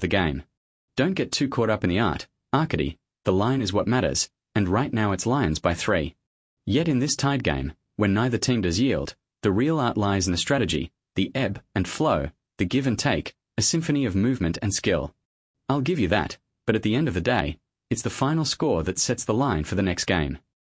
the game. Don't get too caught up in the art, Arcady, the line is what matters, and right now it's Lions by 3. Yet in this tied game, when neither team does yield, the real art lies in the strategy, the ebb and flow, the give and take, a symphony of movement and skill. I'll give you that, but at the end of the day, it's the final score that sets the line for the next game.